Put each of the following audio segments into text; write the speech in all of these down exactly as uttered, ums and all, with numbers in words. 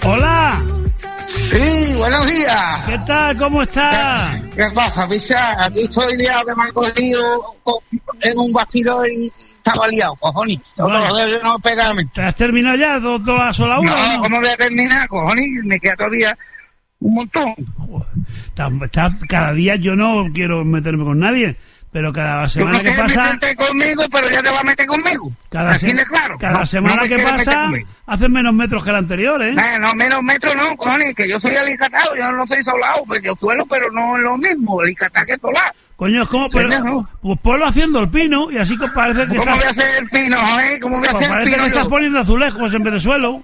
Hola. Sí, buenos días. ¿Qué tal? ¿Cómo estás? ¿Qué, ¿Qué pasa, Pichá? Aquí estoy liado, que me han cogido en un bastidor y estaba liado, cojones. Bueno. No, no pegarme. ¿Te has terminado ya? ¿Dos, dos a sola una? No, ¿no? ¿cómo voy a terminar, cojones? Me queda todavía un montón. Joder, está, está, cada día yo no quiero meterme con nadie, pero cada semana Tú que no quieres pasa... meterte conmigo, pero ya te vas a meter conmigo. Cada, Así se- de claro. cada No, semana no me que quieres meter pasa conmigo. hacen menos metros que el anterior, ¿eh? No, no, menos metros no, cojones, que yo soy alicatado, yo no soy solado, pues yo suelo, pero no es lo mismo, alicatado que solado. Coño, es como... Pero, Sí, no. pues ponlo haciendo el pino y así que parece que ¿Cómo estás... voy a hacer el pino, eh? ¿Cómo voy a pues hacer el parece pino que estás yo? poniendo azulejos en vez de suelo.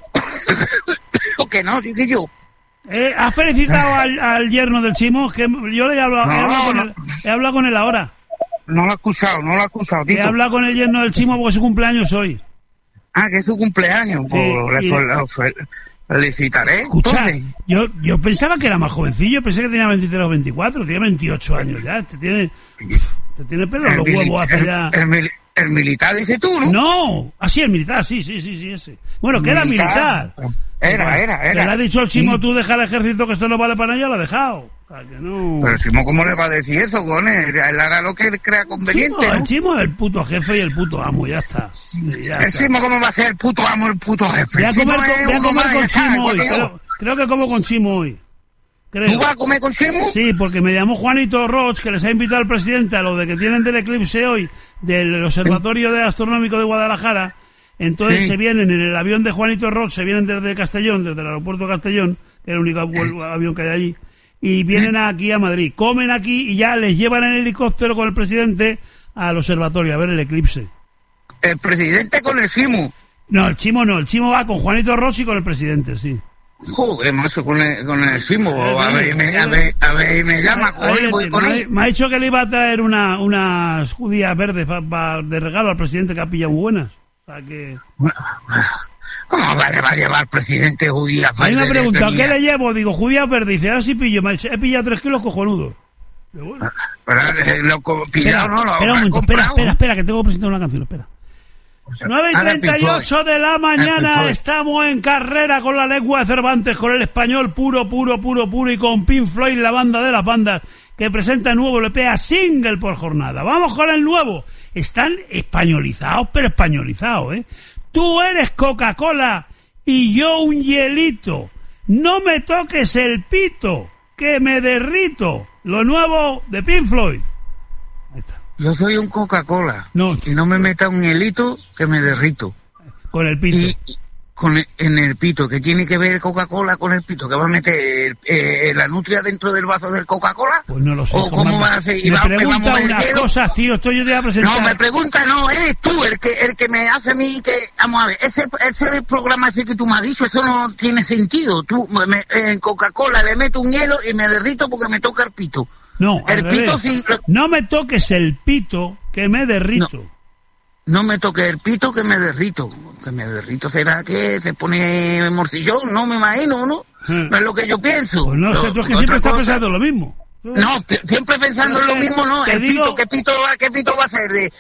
Que no, sí que yo. Eh, ¿Has felicitado al, al yerno del Chimo? Que yo le he hablado, he No, hablado con no. él, he hablado con él ahora. No lo he escuchado, no lo he escuchado, He Tito. hablado con el yerno del Chimo porque su cumpleaños hoy. Ah, que es su cumpleaños. Pues y- le fel- fel- felicitaré. Escucha, entonces. yo, yo pensaba que era más jovencillo, pensé que tenía veintitrés o veinticuatro, tiene veintiocho años ya. Te tiene, te tiene pelo en los mili- huevos hace el- ya. el mili- el militar, dice tú, ¿no? No, así el militar, sí, sí, sí, sí, ese. Bueno, que era militar. Era, era, Que le ha era. dicho el Chimo, Sí. tú deja el ejército que esto no vale para nada, ya lo ha dejado. O sea, que no... Pero Simón, ¿cómo le va a decir eso, con él? Él hará lo que él crea Chimo, conveniente, el ¿no? Chimo es el puto jefe y el puto amo, ya está. Y ya El está. Simón, ¿cómo va a ser el puto amo, el puto jefe? Voy a El comer, Simón con, es voy a uno comer más, con ya está, Chimo igual hoy. que yo. Creo, creo que como con Chimo hoy. Creo. ¿Tú vas a comer con Simón? Sí, porque me llamó Juanito Roch, que les ha invitado al presidente a lo de que tienen del eclipse hoy, del Observatorio de Astronómico de Guadalajara. Entonces Sí. se vienen en el avión de Juanito Roch, se vienen desde Castellón, desde el aeropuerto de Castellón, que es el único vuelo- avión que hay allí, y vienen aquí a Madrid. Comen aquí y ya les llevan en helicóptero con el presidente al observatorio a ver el eclipse. El presidente con el Simón. No, el Chimo no, el Chimo va con Juanito Roch y con el presidente, sí. Joder, macho, con el, con el Simón. A Eh, ver, me, eh, a ver, a ver, me llama, Ahí cojones, le voy tengo. con me, él. ha, me ha dicho que le iba a traer una, unas judías verdes pa- pa- de regalo al presidente, que ha pillado muy buenas. O sea que... ¿Cómo va, le va a llevar presidente judía? Ahí me ha preguntado, ¿qué le le llevo? Digo, judías verdes. Dice, ahora sí pillo. Me ha dicho, he pillado tres kilos cojonudos. Pero bueno. Pero, eh, lo co- Espera, pillado no lo espera un habrá momento, espera, comprado. espera, espera, que tengo que presentar una canción, espera. nueve y Ahora treinta y ocho de la mañana Pichoy. estamos en carrera con la lengua de Cervantes, con el español puro, puro, puro, puro y con Pink Floyd, la banda de las bandas, que presenta el nuevo L P a single por jornada. Vamos con el nuevo. Están españolizados, pero españolizados, ¿eh? Tú eres Coca-Cola y yo un hielito. No me toques el pito, que me derrito. Lo nuevo de Pink Floyd. Ahí está. Yo soy un Coca-Cola. No. Y no me meta un hielito que me derrito. Con el pito. Y, y con el- en el pito, que tiene que ver Coca-Cola con el pito, que va a meter eh, la nutria dentro del vaso del Coca-Cola. Pues no lo sé. ¿O cómo Fernando. va a ser? Y Me va- me pregunta vamos a ver unas hielo. cosas, tío. Esto yo te voy a presentar. No, me pregunta, no, eres tú el que el que me hace a mí que... Vamos a ver, ese, ese programa ese que tú me has dicho, eso no tiene sentido. Tú, me- en Coca-Cola le meto un hielo y me derrito porque me toca el pito. No, al El pito revés. sí... lo- No me toques el pito, que me derrito. No me toque el pito que me derrito. Que me derrito será que se pone morcillón, no me imagino, ¿no? Hmm. No es lo que yo pienso. Pues no sé, Pero tú es que otra siempre estás cosa- pensando lo mismo. No, t- siempre pensando en lo Pero mismo, no. te El digo- pito, ¿qué pito, va, ¿qué pito va a ser? ¿De,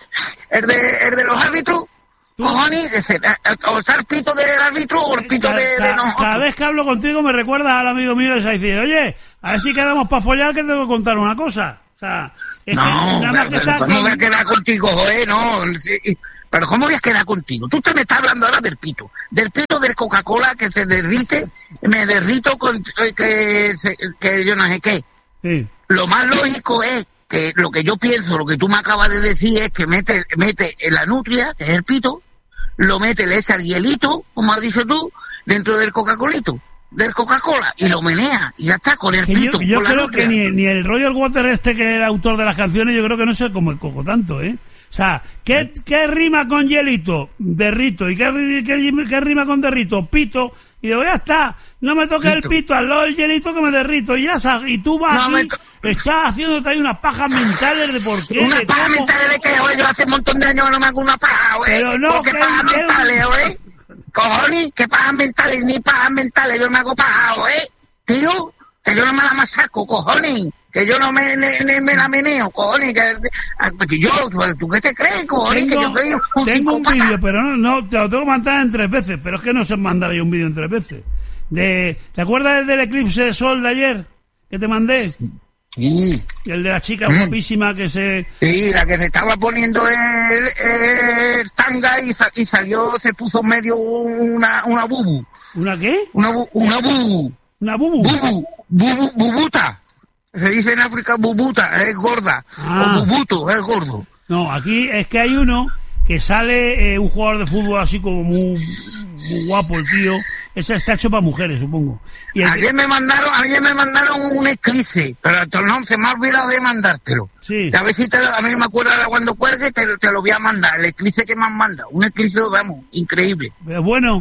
¿El de, el de los árbitros? Tú- Cojones, ese, eh, eh, o está el pito del árbitro o el pito Cada, de, de cada- nosotros. cada vez que hablo contigo me recuerdas al amigo mío y se dice, oye, a ver si quedamos para follar, que tengo que contar una cosa. O sea, es No, que nada más que pero estás ¿cómo con- voy a quedar contigo, joder? No, sí, pero ¿cómo voy a quedar contigo? Tú te me estás hablando ahora del pito. Del pito del Coca-Cola que se derrite, me derrito con eh, que, se- que yo no sé qué. Sí. Lo más lógico es que lo que yo pienso, lo que tú me acabas de decir es que mete, mete en la nutria, que es el pito, lo mete, le echa el hielito, como has dicho tú, dentro del Coca-Colito, del Coca-Cola, y lo menea, y ya está, con el Que yo, pito, yo con la creo nutria. que ni, ni el Roger Water este que era autor de las canciones, yo creo que no sé como el coco tanto, ¿eh? O sea, ¿qué, qué rima con hielito? Derrito. ¿Y qué, ri- qué, qué rima con derrito? Pito. Y digo, ya está, no me toques el Pito. pito, al lado del hielito que me derrito. Y ya sabes, y tú vas No me aquí, to- estás haciéndote ahí unas pajas mentales de por qué, Una de paja cómo. mental de que, oye, yo hace un montón de años que no me hago una paja, güey. Pero no, ¿Qué que- pajas que- mentales, güey? Cojones, ¿qué pajas mentales? Ni pajas mentales, yo no me hago paja, güey. Tío, que yo no me la masaco, cojones. Que yo no me, ne- ne- me la meneo, cojones. Que, que yo, ¿tú qué te crees, cojones? Tengo, que yo soy un tengo un psicópata. vídeo, pero no, no, te lo tengo que mandar en tres veces, pero es que no sé mandar ahí un vídeo en tres veces. de, ¿te acuerdas del eclipse de sol de ayer que te mandé? Sí. El de la chica Mm. guapísima que se... Sí, la que se estaba poniendo el, el tanga y, sa- y salió, se puso en medio una, una bubu. ¿Una qué? Una, bu- una bubu. ¿Una bubu? Bubu. Bubu, bubuta. Se dice en África bubuta, es gorda. Ah. O bubuto, es gordo. No, aquí es que hay uno que sale, eh, un jugador de fútbol así como muy, muy guapo el tío. Ese está hecho para mujeres, supongo. Y el que- Ayer me mandaron, ayer me mandaron un eclipse, pero entonces no, se me ha olvidado de mandártelo. Sí. A ver si te, lo- a mí me acuerdo de cuando cuelgue, te, lo- te lo voy a mandar. El eclipse que me han mandado. Un eclipse, vamos, increíble. eh, bueno,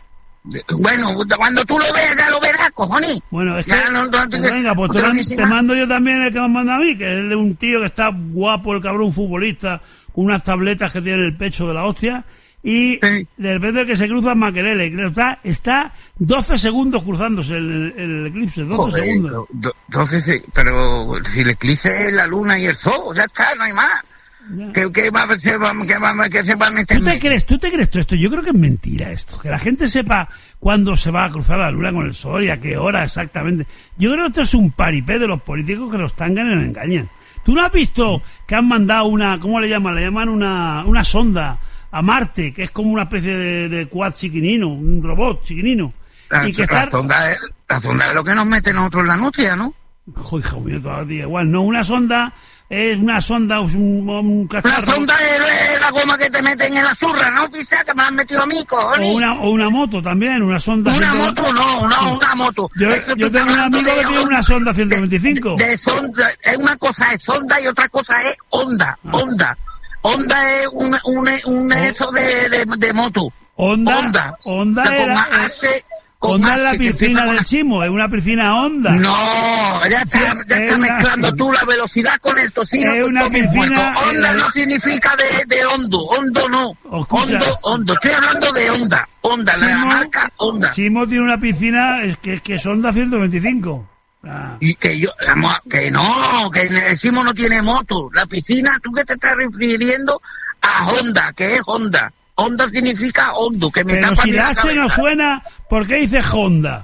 Bueno, cuando tú lo veas, ya lo verás, cojones. bueno, es que... Ya, no, no, pues venga, pues te, otra man- misma- te mando yo también el que me han mandado a mí, que es de un tío que está guapo, el cabrón futbolista, con unas tabletas que tiene en el pecho de la hostia, y Sí. de repente el que se cruza es Maquelele, que está, está doce segundos cruzándose el, el eclipse, doce Joder, segundos. do- do- Entonces, sí, pero si el eclipse es la luna y el sol, ya está, no hay más. Ya. ¿Qué, qué va a ser, qué va, qué se va a meter? ¿Tú te crees, tú te crees todo esto? Yo creo que es mentira esto. Que la gente sepa cuándo se va a cruzar la luna con el sol y a qué hora exactamente. Yo creo que esto es un paripé de los políticos que los tangan y nos engañan. ¿Tú no has visto que han mandado una, ¿cómo le llaman? Le llaman una, una sonda a Marte, que es como una especie de, de quad chiquinino, un robot chiquinino. La, y que la está... sonda es, la sonda es lo que nos mete nosotros en la nutria, ¿no? Joder, hijo mío, todavía igual. No, una sonda es una sonda, es un, un La cacharro. sonda es, es la goma que te meten en la zurra, ¿no? Pisa, que me la han metido a mí, O cojones. una, o una moto también, una sonda. Una ciento- moto, no, no, una moto. Yo, Eso yo tú tengo estás un amigo hablando que de- tiene una sonda ciento veinticinco. De, de sonda, es una cosa es sonda y otra cosa es onda, Ah. onda. Onda es un, un, un Oh. eso de, de, de moto. Honda, Onda. Honda Con era, H, con Honda es la H, que piscina empieza con del H. Chimo, es una piscina Honda. No, ya está, Sí, ya es está una- mezclando tú la velocidad con el tocino. Es con una todo mi piscina, muerto. Onda eh, no significa de, de hondo, hondo no. Escucha. Hondo, hondo. Estoy hablando de onda, onda, la Simo- marca onda. Simo tiene una piscina es que, que es Honda ciento veinticinco. Ah, Y que yo, la mo- que no, que el Simo no tiene moto. La piscina, tú que te estás refiriendo a Honda, que es Honda. Honda significa hondo, que me pero tapa si a mí la la H no cabeza. suena, ¿por qué dice Honda?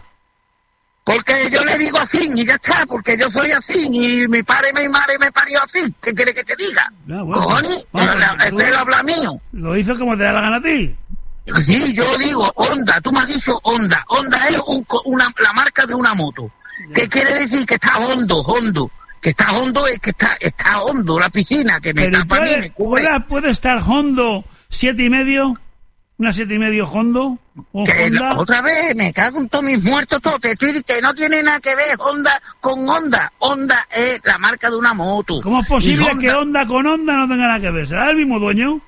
Porque yo le digo así y ya está, porque yo soy así y mi padre y mi madre me parió así. ¿Qué quiere que te diga? Ya, bueno, Cojones, vamos, La- la- tú- este lo habla mío. Lo hizo como te da la gana a ti. Sí, yo digo Honda, tú me has dicho Honda. Honda es un co- una, la marca de una moto. ¿Qué quiere decir? Que está hondo, hondo. Que está hondo es que está, está hondo la piscina, que me Pero tapa a mí, puede, me cubre. puede, puede estar Hondo siete y medio, una siete y medio Hondo, o Que Honda. no- otra vez, me cago en todos mis muertos, todo. Te estoy diciendo que no tiene nada que ver Honda con Honda. Honda es la marca de una moto. ¿Cómo es Y posible Honda- que Honda con Honda no tenga nada que ver? ¿Será el mismo dueño?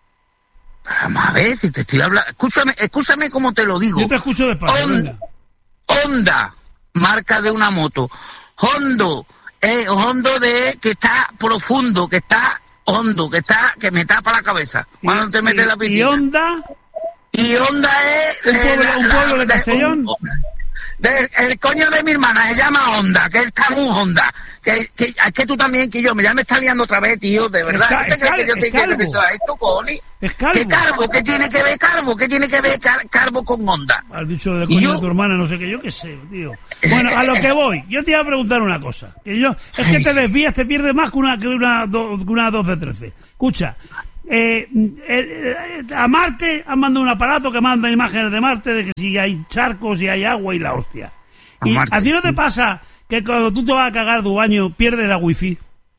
Vamos a ver si te estoy hablando. Escúchame, escúchame como te lo digo. Yo te escucho despacio, Hon- venga. Honda, marca de una moto. Hondo, eh, hondo de que está profundo, que está hondo, que está, que me tapa la cabeza. Cuando te metes en la ¿Y piscina. Honda? Y Honda es... ¿Un eh, pueblo- la- un la- pueblo de Castellón? un- de- el coño de mi hermana se llama Honda, que está muy Honda. Que, que, es que tú también, que yo, me ya me está liando otra vez, tío, de verdad. ca- ¿Qué te es crees cal- que yo es te quiero calvo. que sea esto, cojones? Es calvo. ¿Qué carbo? ¿Qué tiene que ver carbo? ¿Qué tiene que ver car- carbo con Honda? Has dicho de Y coño yo- de tu hermana, no sé qué, yo qué sé, tío. Bueno, a lo que voy, yo te iba a preguntar una cosa. Que yo, es que te desvías, te pierdes más que una, que una, do- que una doce trece. Escucha, eh, eh, eh, a Marte han mandado un aparato que manda imágenes de Marte, de que si hay charcos, si hay agua y la hostia. A Y Marte, a ti no te sí. pasa que cuando tú te vas a cagar tu baño pierdes la wifi.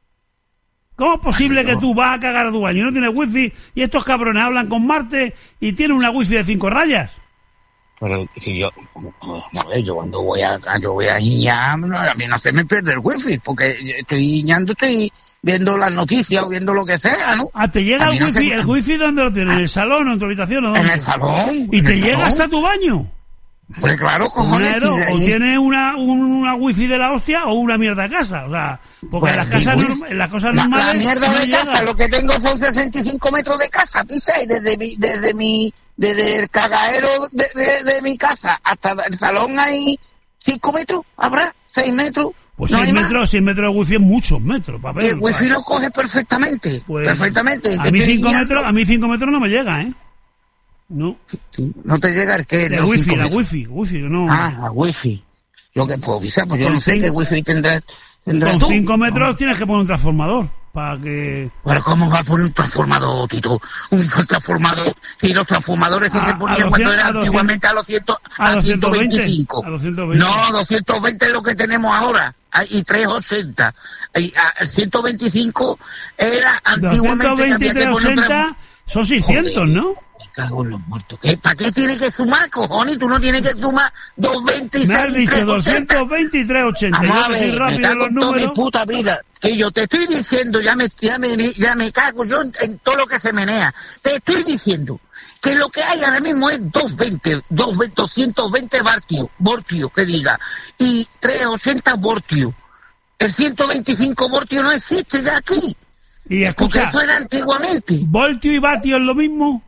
¿Cómo es posible Ay, que no. tú vas a cagar tu baño y no tienes wifi y estos cabrones hablan con Marte y tienen una wifi de cinco rayas? Pero si yo, a ver, yo cuando voy a, yo voy a guiñar, no, a mí no se me pierde el wifi, porque estoy guiñando, estoy viendo las noticias o viendo lo que sea, ¿no? Ah, te llega A mí el no wifi, se- ¿el wifi dónde lo tienes? ¿En el salón o en tu habitación o En dónde? el salón. ¿Y en te el llega salón. hasta tu baño? Pues claro, cojones. Claro, si de o ahí- tienes una, un- una wifi de la hostia o una mierda casa, o sea, porque Pues, en las mi casas, wifi- norm- en las cosas La, normales la mierda no de llega. casa, lo que tengo son sesenta y cinco metros de casa, pisa, y desde mi, desde mi, desde el cagadero de, de, de mi casa hasta el salón hay cinco metros, habrá seis metros. Pues no seis hay más. metros, seis metros de wifi es muchos metros, papel. Y el wifi lo coge perfectamente, Pues, perfectamente. A Te mí estoy cinco guiando. metros, a mí cinco metros no me llega, ¿eh? No. ¿No te llega el qué? La wifi, la wifi, wifi, no. Ah, la wifi. Yo que puedo avisar, pues yo no sé qué wifi tendrás. Con cinco metros tienes que poner un transformador para que... Pero ¿cómo va a poner un transformador, Tito? Un transformador... Si los transformadores se ponían cuando era antiguamente a los cien, a ciento veinticinco. A doscientos veinte. No, doscientos veinte es lo que tenemos ahora. Y trescientos ochenta. Y a ciento veinticinco era antiguamente... doscientos veinte y trescientos ochenta son seiscientos, joder, ¿no? Cago en los muertos. ¿Qué? ¿Para qué tienes que sumar, cojones? Tú no tienes que sumar doscientos veintiséis. Me has dicho doscientos veinte y trescientos ochenta. Vamos a yo que soy ver, rápido me cago en los en toda números. mi puta vida. Que yo te estoy diciendo, ya me, ya me, ya me cago yo en, en todo lo que se menea. Te estoy diciendo que lo que hay ahora mismo es doscientos veinte, doscientos veinte voltios, voltios, que diga, y trescientos ochenta voltios. El ciento veinticinco voltios no existe ya aquí. Y escucha, porque eso era antiguamente. ¿Voltio y vatio es lo mismo?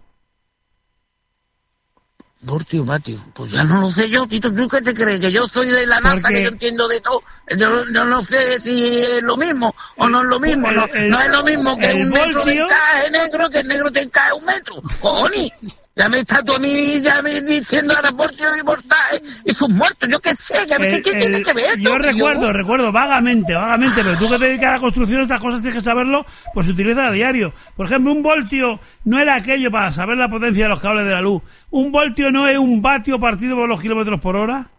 Voltio, vatio, pues ya no lo sé yo, Tito. ¿Tú qué te crees? Que yo soy de la NASA, porque... que yo entiendo de todo. Yo, yo no sé si es lo mismo o no es lo mismo. El, no, el, no es lo mismo que un voltio... metro de encaje negro, que el negro te encaje un metro. Cojones. Ya me está tú a mí, ya me diciendo ahora voltio y voltaje y sus muertos, yo qué sé, ya me, ¿qué, ¿qué tiene que ver eso? Yo recuerdo, yo... recuerdo vagamente, vagamente, pero tú que te dedicas a la construcción, estas cosas tienes que saberlo, pues se utiliza a diario. Por ejemplo, un voltio no era aquello para saber la potencia de los cables de la luz. Un voltio no es un vatio partido por los kilómetros por hora.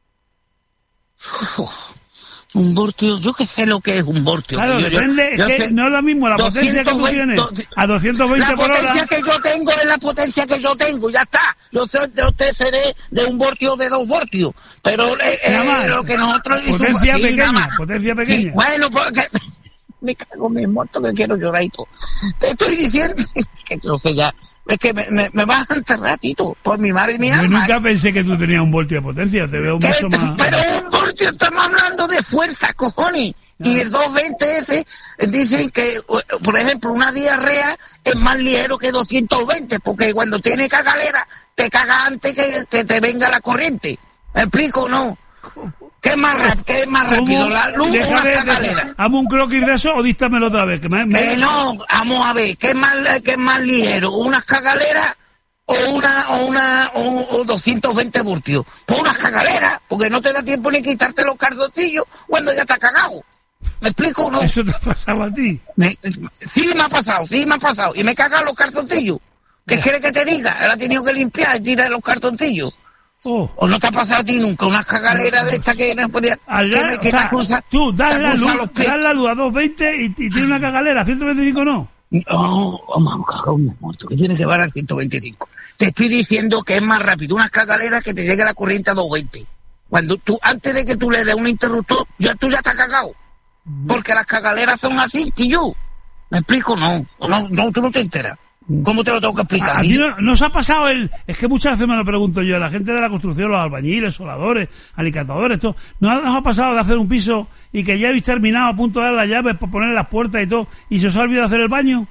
Uf, un voltio, yo que sé lo que es un voltio. Claro, yo, depende, yo, es yo que sé, no es lo mismo la potencia que tú tienes a doscientos veinte por hora. La potencia que yo tengo es la potencia que yo tengo, ya está. Yo sé, yo te seré de un voltio de dos voltios, pero eh, eh, lo que nosotros... Potencia sí, pequeña, potencia pequeña. Sí, bueno, porque... Me cago en mi muerto que quiero llorar y todo. Te estoy diciendo que no sé ya... Es que me, me, me vas a enterrar, Tito, por mi madre y mi yo alma. Yo nunca pensé que tú tenías un voltio de potencia, te veo mucho más... Pero un voltio, estamos hablando de fuerza, cojones. Ah. Y el doscientos veinte ese, dicen que, por ejemplo, una diarrea es más ligero que doscientos veinte, porque cuando tiene cagalera, te caga antes que, que te venga la corriente. ¿Me explico o no? ¿Cómo? ¿Qué es más, rap- qué es más rápido, la luz o una cagalera? ¿Hame un croquis de eso o dístamelo otra vez? Que me, me... Eh, no, vamos a ver, ¿qué es más, qué es más ligero? ¿Unas cagaleras o una o una o, o doscientos veinte voltios? Pues unas cagaleras, porque no te da tiempo ni quitarte los calzoncillos cuando ya te has cagado. ¿Me explico o no? ¿Eso te ha pasado a ti? Me, sí me ha pasado, sí me ha pasado. Y me he cagado los calzoncillos. ¿Qué quieres que te diga? Ahora he tenido que limpiar y tirar los calzoncillos. Oh. ¿O no te ha pasado a ti nunca unas cagaleras de estas que no podía... La, que o sea, cruza, tú das la luz, das la luz a doscientos veinte y, y tiene una cagalera, ¿a ciento veinticinco no? No, vamos, cagón, muerto, que tiene que llevar al ciento veinticinco. Te estoy diciendo que es más rápido unas cagaleras que te llegue la corriente a doscientos veinte. Cuando tú, antes de que tú le des un interruptor, ya tú ya estás cagado. Porque las cagaleras son así, y yo. ¿Me explico? No, no, no, tú no te enteras. ¿Cómo te lo tengo que explicar? ¿A ti no, nos ha pasado el...? Es que muchas veces me lo pregunto yo, a la gente de la construcción, los albañiles, soldadores, alicatadores, esto, ¿nos ha pasado de hacer un piso y que ya habéis terminado a punto de dar las llaves para poner las puertas y todo, y se os ha olvidado hacer el baño?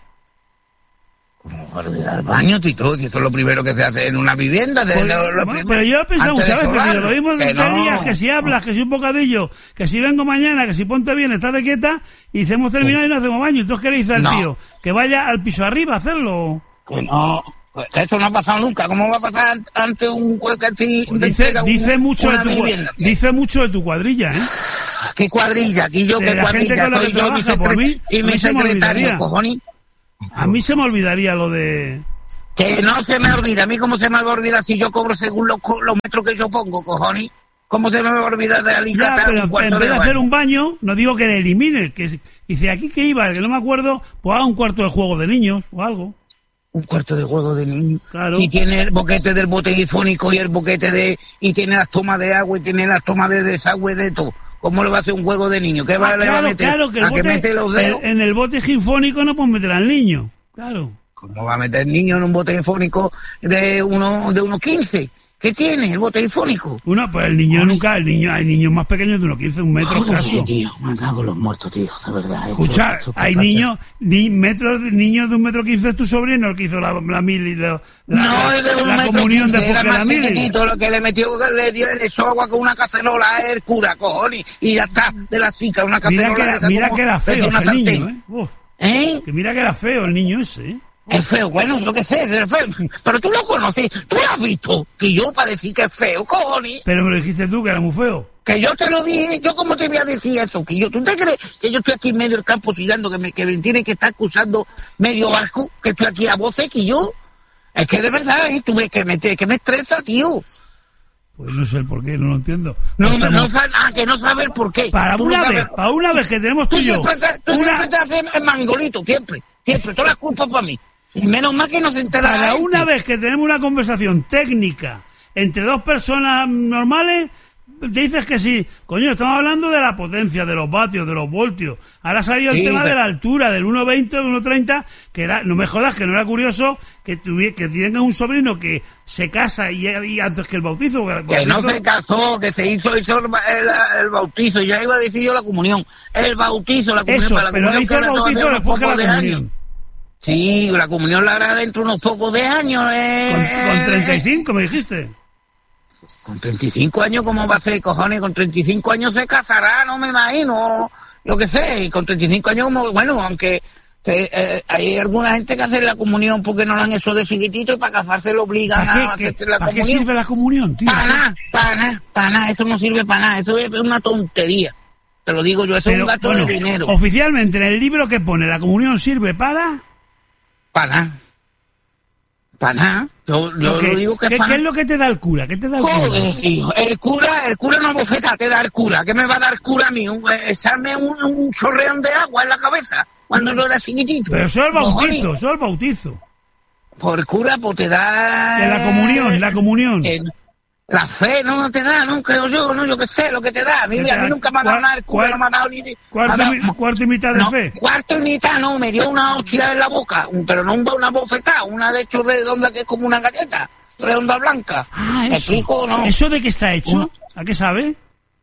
¿Cómo va a olvidar el baño, Tito? Si eso es lo primero que se hace en una vivienda. De, pues, de, lo bueno, pero yo he pensado muchas veces, que lo mismo que que no. días, que si hablas, que si un bocadillo, que si vengo mañana, que si ponte bien, estate quieta, y hemos terminado sí. y no hacemos baño. Entonces, ¿qué le dice al no. tío? Que vaya al piso arriba a hacerlo. Que no, que eso no ha pasado nunca. ¿Cómo va a pasar ante un hueco así? Pues dice, dice, un, mucho de tu, dice mucho de tu cuadrilla, ¿eh? ¿Qué cuadrilla? Aquí yo, ¿qué cuadrilla? Soy yo mi por mí, y mi secretario, cojones. A mí se me olvidaría lo de... Que no se me olvida. A mí cómo se me va a olvidar si yo cobro según los, los metros que yo pongo, cojones. ¿Cómo se me va a olvidar de alicatar un cuarto de baño? En vez de hacer un baño, no digo que le elimine, que dice aquí que iba, que no me acuerdo, pues haga un cuarto de juego de niños o algo. Un cuarto de juego de niños. Claro. Si tiene el boquete del botellifónico y el boquete de... y tiene las tomas de agua y tiene las tomas de desagüe de todo. ¿Cómo le va a hacer un juego de niños? ¿Qué va, ah, le claro, va a meter? Claro, que el ¿A bote, que mete los dedos? En el bote sinfónico no puedes meter al niño. Claro. ¿Cómo va a meter el niño en un bote sinfónico de uno de uno quince? ¿Qué tiene el bote sinfónico? Uno, pues el niño Ay. nunca, el niño, hay niños más pequeños de uno quince, un metro escaso. Tío, me cago en los muertos, tío, de verdad. Escucha, esto, esto hay niños, ni metros, niños de un metro quince es tu sobrino el que hizo la, la mili, la, la, no, la, la, la comunión quince, después de la mili. Lo que le metió, le dio, le echó agua con una cacerola es el cura, cojones, y ya está, de la cica, una cacerola. Mira que, de mira que era feo ese niño, ¿eh? Uf, ¿eh? Que mira que era feo el niño ese, ¿eh? Es feo, bueno, yo qué sé, es feo. Pero tú lo conoces, tú lo has visto. Que yo para decir que es feo, cojones. Pero me lo dijiste tú, que era muy feo. Que yo te lo dije, yo cómo te voy a decir eso. Que yo, ¿tú te crees que yo estoy aquí en medio del campo chillando, que me, que me tiene que estar acusando medio asco, que estoy aquí a voces, que yo? Es que de verdad, ¿eh? Tú ves que me, que me estresa, tío. Pues no sé el por qué, no lo entiendo. No, no, Estamos... no sabe, ah, que no sabe el por qué. Para Tú una no vez, sabes... para una vez que tenemos tú, tú y yo. siempre te, tú una... siempre te haces el mangolito, siempre, siempre, todas las culpas para mí. Menos mal que no se entera. Para una vez que tenemos una conversación técnica entre dos personas normales, te dices que sí. Coño, estamos hablando de la potencia, de los vatios, de los voltios. Ahora ha salido el Sí, tema pero... de la altura, del uno veinte, del uno treinta, que era, no me jodas, que no era curioso que tuviera, que tengas un sobrino que se casa y, y antes que el bautizo. Que, el bautizo... no se casó, que se hizo, hizo el, el, el bautizo. Ya iba a decir yo la comunión. El bautizo, la comunión. Eso, para la pero comunión hizo el bautizo después que la de comunión. Años. Sí, la comunión la hará dentro de unos pocos de años. Eh. Con, con treinta y cinco, me dijiste. Con treinta y cinco años, ¿cómo va a ser, cojones? Con treinta y cinco años se casará, no me imagino. Yo qué sé, y con treinta y cinco años, como, bueno, aunque que, eh, hay alguna gente que hace la comunión porque no la han hecho de chiquitito y para casarse lo obligan ¿Para qué, a hacerse la ¿para comunión. qué sirve la comunión, tío? Para nada, para nada, para nada, eso no sirve para nada, eso es una tontería. Te lo digo yo, eso Pero, es un gasto bueno, de dinero. Oficialmente, en el libro que pone, ¿la comunión sirve para...? Para nada. Para nada. Yo, yo ¿Qué, lo digo que ¿qué, para ¿Qué es lo que te da el cura? ¿Qué te da el cura? Joder, hijo, el cura, el cura una bofeta te da el cura. ¿Qué me va a dar cura a mí? Un, echarme un, un chorreón de agua en la cabeza cuando yo era chiquitito. Pero eso es el bautizo, Cojones. eso es el bautizo. Por el cura, pues te da... De la comunión, la comunión. Eh, la fe no te da, no creo yo, no, yo qué sé lo que te da. A mí, ¿Qué te a mí da? nunca me ha dado Cuar- nada el cura, cuar- no me ha dado ni... Cuarto, me ha y dado- mi- cuarto y mitad de no, fe. cuarto y mitad no, me dio una hostia en la boca, un- pero no un- una bofetada, una de hecho redonda que es como una galleta, redonda blanca. Ah, ¿Me eso. explico o no? ¿Eso de qué está hecho? Una- ¿A qué sabe?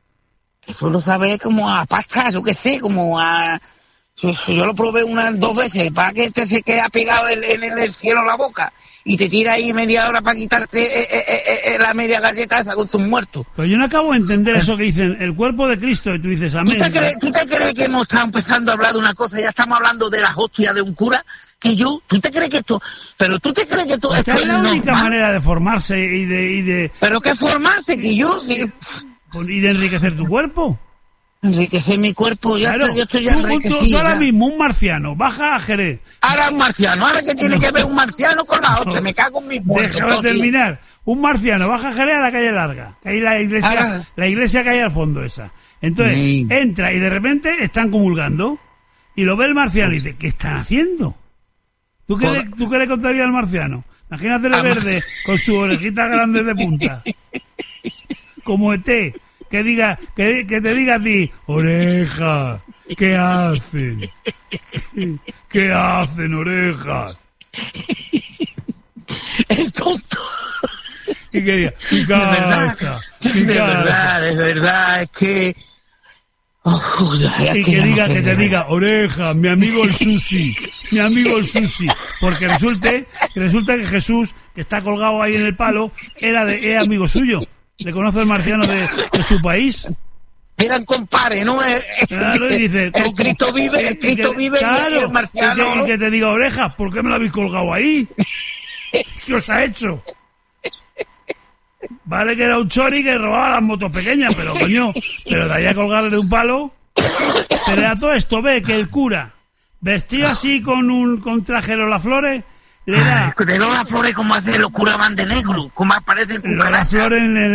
Eso lo sabe como a pasta, yo qué sé, como a... Yo, yo lo probé unas dos veces, para que este se quede pegado en, en- en el cielo la boca y te tira ahí media hora para quitarte eh, eh, eh, eh, la media galleta esa con tus muertos. Pero yo no acabo de entender eso que dicen, el cuerpo de Cristo, y tú dices, ¿Tú amén. te, crees, ¿Tú te crees que hemos estado empezando a hablar de una cosa y ya estamos hablando de las hostias de un cura? Que yo, ¿tú te crees que esto... Pero tú te crees que esto, esto Esta es es la única normal? manera de formarse y de, y de, Pero que formarse, que yo... Que, y de enriquecer tu cuerpo. enriquecer mi cuerpo, ya Claro, estoy, yo estoy ya tú, tú- enriquecido. tú ahora ya. mismo, un marciano, baja a Jerez. Ahora un marciano, ahora que tiene que ver un marciano con la otra, me cago en mis muertos. Déjame todo, tío. terminar. Un marciano baja a Jerez a la calle larga. Que hay la iglesia, Ahora- la iglesia que hay al fondo esa. Entonces, Sí. entra y de repente están comulgando. Y lo ve el marciano y dice, ¿qué están haciendo? ¿Tú qué, Toda- le, ¿tú qué le contarías al marciano? Imagínate Ah, verde con sus orejitas grandes de punta. Como E T. Que diga, que, que te diga a ti, oreja, ¿qué hacen? ¿Qué, qué hacen, orejas? Es tonto. Y que diga, mi De verdad, casa, mi de casa. verdad, de verdad, es que... Oh, ya, Y es que ya no diga, sé que de te verdad. diga, oreja, mi amigo el Susi, mi amigo el Susi, porque resulte, resulta que Jesús, que está colgado ahí en el palo, era de, era amigo suyo, le conoce el marciano de, de su país. Eran compares, ¿no? El, Claro, y dice, el Cristo vive, el y Cristo que- vive y claro, el marciano, y que, y ¿no? que te diga, orejas, ¿por qué me lo habéis colgado ahí? ¿Qué os ha hecho? Vale que era un chori que robaba las motos pequeñas, pero coño, pero de ahí a colgarle de un palo. Pero a todo esto ve que el cura, vestido así con un con traje de Lola Flores, le da Ay, de Lola Flores, como hace los curas van de negro, como aparecen Lola cucarachas. Flores en el